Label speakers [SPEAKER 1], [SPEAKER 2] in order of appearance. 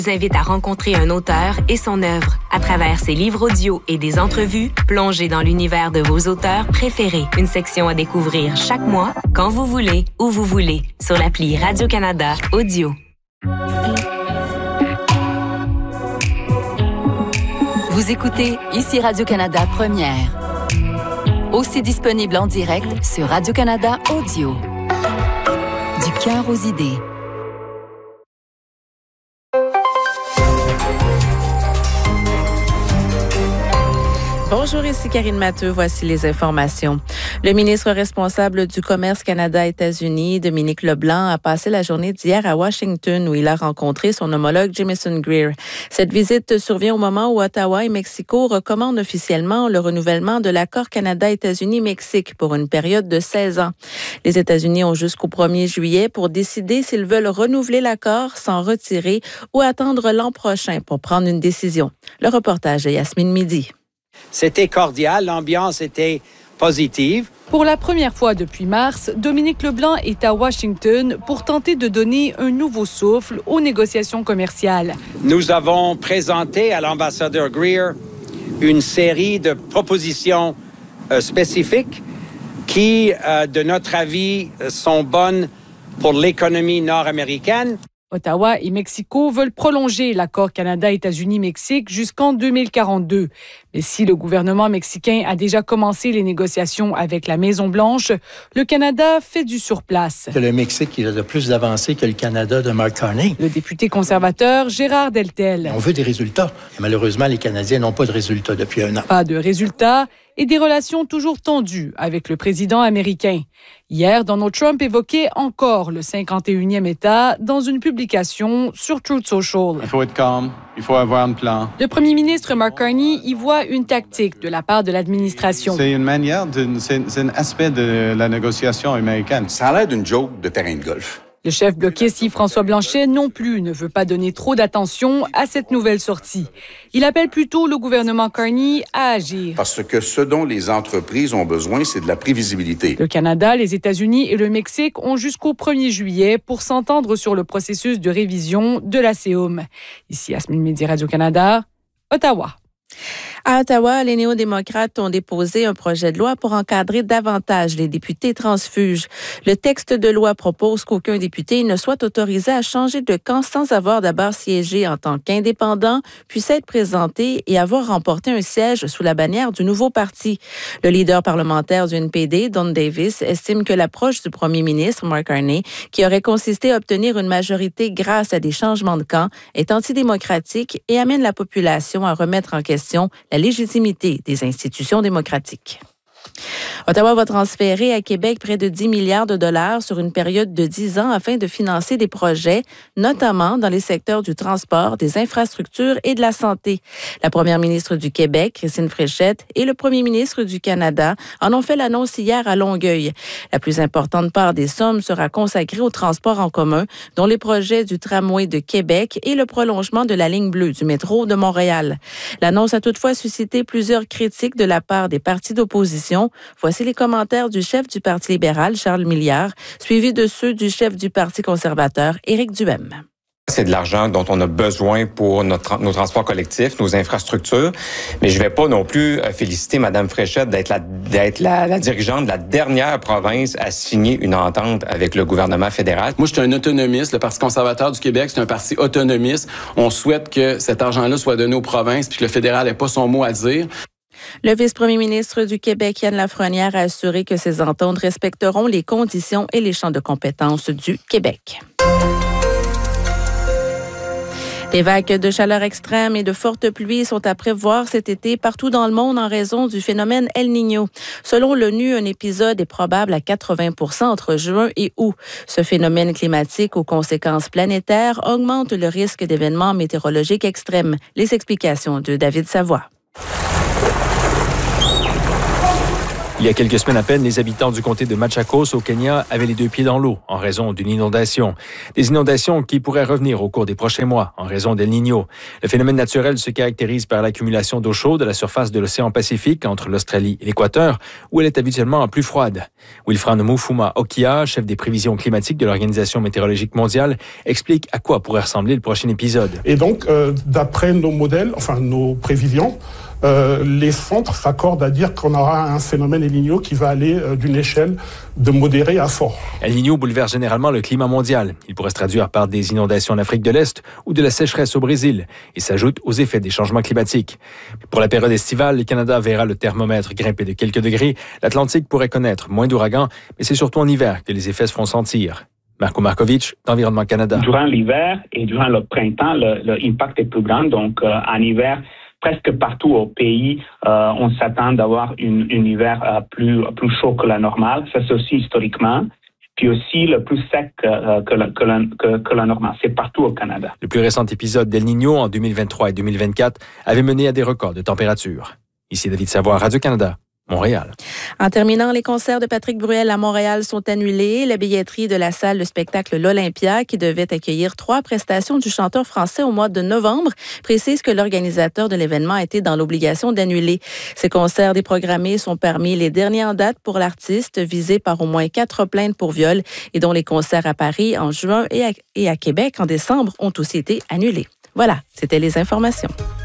[SPEAKER 1] vous invite à rencontrer un auteur et son œuvre. À travers ses livres audio et des entrevues, plongez dans l'univers de vos auteurs préférés. Une section à découvrir chaque mois, quand vous voulez, où vous voulez, sur l'appli Radio-Canada Audio.
[SPEAKER 2] Vous écoutez ici Radio-Canada Première. Aussi disponible en direct sur Radio-Canada Audio. Du cœur aux idées.
[SPEAKER 3] Bonjour, ici Karine Matteux. Voici les informations. Le ministre responsable du Commerce Canada-États-Unis, Dominique Leblanc, a passé la journée d'hier à Washington où il a rencontré son homologue Jamieson Greer. Cette visite survient au moment où Ottawa et Mexico recommandent officiellement le renouvellement de l'accord Canada-États-Unis-Mexique pour une période de 16 ans. Les États-Unis ont jusqu'au 1er juillet pour décider s'ils veulent renouveler l'accord, s'en retirer ou attendre l'an prochain pour prendre une décision. Le reportage de Yasmine Midi.
[SPEAKER 4] C'était cordial, l'ambiance était positive.
[SPEAKER 5] Pour la première fois depuis mars, Dominique Leblanc est à Washington pour tenter de donner un nouveau souffle aux négociations commerciales.
[SPEAKER 4] Nous avons présenté à l'ambassadeur Greer une série de propositions spécifiques qui, de notre avis, sont bonnes pour l'économie nord-américaine.
[SPEAKER 5] Ottawa et Mexico veulent prolonger l'accord Canada-États-Unis-Mexique jusqu'en 2042. Mais si le gouvernement mexicain a déjà commencé les négociations avec la Maison-Blanche, le Canada fait du surplace.
[SPEAKER 6] Le Mexique, il a de plus d'avancées que le Canada de Mark Carney.
[SPEAKER 5] Le député conservateur Gérard Deltel.
[SPEAKER 6] On veut des résultats. Et malheureusement, les Canadiens n'ont pas de résultats depuis un an.
[SPEAKER 5] Pas de résultats et des relations toujours tendues avec le président américain. Hier, Donald Trump évoquait encore le 51e État dans une publication sur Truth Social.
[SPEAKER 7] Il faut être calme, il faut avoir un plan.
[SPEAKER 5] Le premier ministre Mark Carney y voit une tactique de la part de l'administration.
[SPEAKER 7] C'est une manière, c'est un aspect de la négociation américaine.
[SPEAKER 8] Ça a l'air d'une joke de terrain de golf.
[SPEAKER 5] Le chef bloquiste Yves-François Blanchet non plus ne veut pas donner trop d'attention à cette nouvelle sortie. Il appelle plutôt le gouvernement Carney à agir.
[SPEAKER 8] Parce que ce dont les entreprises ont besoin, c'est de la prévisibilité.
[SPEAKER 5] Le Canada, les États-Unis et le Mexique ont jusqu'au 1er juillet pour s'entendre sur le processus de révision de la CEUM. Ici, Yasmine Midi, Radio-Canada, Ottawa.
[SPEAKER 3] À Ottawa, les néo-démocrates ont déposé un projet de loi pour encadrer davantage les députés transfuges. Le texte de loi propose qu'aucun député ne soit autorisé à changer de camp sans avoir d'abord siégé en tant qu'indépendant, puisse être présenté et avoir remporté un siège sous la bannière du nouveau parti. Le leader parlementaire du NPD, Don Davis, estime que l'approche du premier ministre, Mark Carney, qui aurait consisté à obtenir une majorité grâce à des changements de camp, est antidémocratique et amène la population à remettre en question la légitimité des institutions démocratiques. Ottawa va transférer à Québec près de 10 milliards de dollars sur une période de 10 ans afin de financer des projets, notamment dans les secteurs du transport, des infrastructures et de la santé. La première ministre du Québec, Christine Fréchette, et le premier ministre du Canada en ont fait l'annonce hier à Longueuil. La plus importante part des sommes sera consacrée au transport en commun, dont les projets du tramway de Québec et le prolongement de la ligne bleue du métro de Montréal. L'annonce a toutefois suscité plusieurs critiques de la part des partis d'opposition. Voici les commentaires du chef du Parti libéral, Charles Milliard, suivi de ceux du chef du Parti conservateur, Éric Duhem.
[SPEAKER 9] C'est de l'argent dont on a besoin pour nos transports collectifs, nos infrastructures. Mais je ne vais pas non plus féliciter Mme Fréchette d'être la dirigeante de la dernière province à signer une entente avec le gouvernement fédéral.
[SPEAKER 10] Moi, je suis un autonomiste. Le Parti conservateur du Québec, c'est un parti autonomiste. On souhaite que cet argent-là soit donné aux provinces puis que le fédéral n'ait pas son mot à dire.
[SPEAKER 3] Le vice-premier ministre du Québec, Yann Lafrenière, a assuré que ces ententes respecteront les conditions et les champs de compétences du Québec. Des vagues de chaleur extrême et de fortes pluies sont à prévoir cet été partout dans le monde en raison du phénomène El Niño. Selon l'ONU, un épisode est probable à 80% entre juin et août. Ce phénomène climatique aux conséquences planétaires augmente le risque d'événements météorologiques extrêmes. Les explications de David Savoie.
[SPEAKER 11] Il y a quelques semaines à peine, les habitants du comté de Machakos, au Kenya, avaient les 2 pieds dans l'eau en raison d'une inondation. Des inondations qui pourraient revenir au cours des prochains mois en raison d'El Niño. Le phénomène naturel se caractérise par l'accumulation d'eau chaude à la surface de l'océan Pacifique entre l'Australie et l'Équateur, où elle est habituellement plus froide. Wilfran Mufuma Okia, chef des prévisions climatiques de l'Organisation météorologique mondiale, explique à quoi pourrait ressembler le prochain épisode.
[SPEAKER 12] Et donc, d'après nos modèles, nos prévisions, les centres s'accordent à dire qu'on aura un phénomène El Niño qui va aller d'une échelle de modéré à fort.
[SPEAKER 11] El Niño bouleverse généralement le climat mondial. Il pourrait se traduire par des inondations en Afrique de l'Est ou de la sécheresse au Brésil et s'ajoute aux effets des changements climatiques. Pour la période estivale, le Canada verra le thermomètre grimper de quelques degrés. L'Atlantique pourrait connaître moins d'ouragans, mais c'est surtout en hiver que les effets se font sentir. Marco Markovic, d'Environnement Canada.
[SPEAKER 13] Durant l'hiver et durant le printemps, l'impact est plus grand. Donc, en hiver, presque partout au pays, on s'attend d'avoir un hiver plus chaud que la normale. Ça, c'est aussi historiquement. Puis aussi le plus sec que la normale. C'est partout au Canada.
[SPEAKER 11] Le plus récent épisode d'El Niño en 2023 et 2024 avait mené à des records de température. Ici David Savoie, Radio-Canada. Montréal.
[SPEAKER 3] En terminant, les concerts de Patrick Bruel à Montréal sont annulés. La billetterie de la salle de spectacle L'Olympia, qui devait accueillir 3 prestations du chanteur français au mois de novembre, précise que l'organisateur de l'événement a été dans l'obligation d'annuler. Ces concerts déprogrammés sont parmi les derniers en date pour l'artiste, visé par au moins 4 plaintes pour viol et dont les concerts à Paris en juin et à Québec en décembre ont aussi été annulés. Voilà, c'était les informations.